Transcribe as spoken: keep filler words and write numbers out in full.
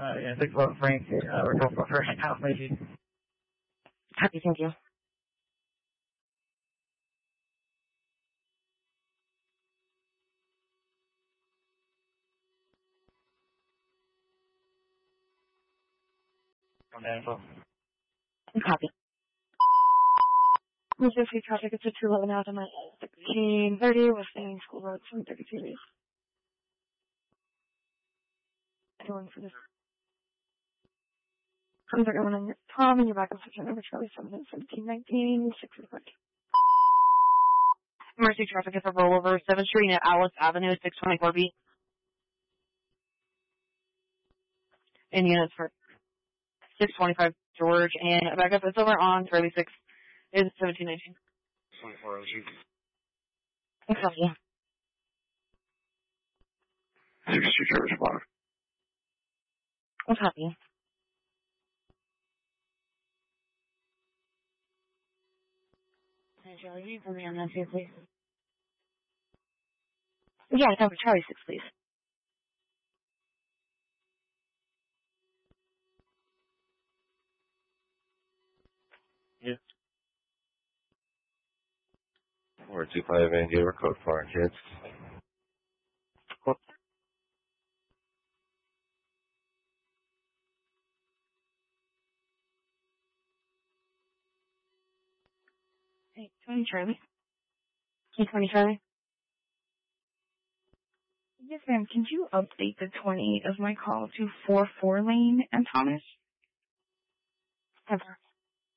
Uh, yeah, six eleven Frank, uh, we're going for first house, maybe. Happy, thank you. Come down, info. Copy. Mister Free traffic, it's a two eleven out on my sixteen thirty, Western School Road, seven thirty-two days. Going for this. Comes are going on your Tom and your backup section number Charlie seven seventeen nineteen six five. Mercy traffic is a rollover seventh Street at Alice Avenue, six twenty-four B. And units for six twenty-five George, and backup is over on Charlie six is seventeen nineteen. twenty-four oh two. Exactly. sixty-two Travis Park. I'm happy. Hey, Charlie, you put me on that too, please. Yeah, it's over Charlie six, please. Yeah. four two five and give her code four kids. Cool. Hey, twenty Charlie. Hey, twenty Charlie. Yes, ma'am. Can you update the twenty of my call to four four lane and Thomas? Ever.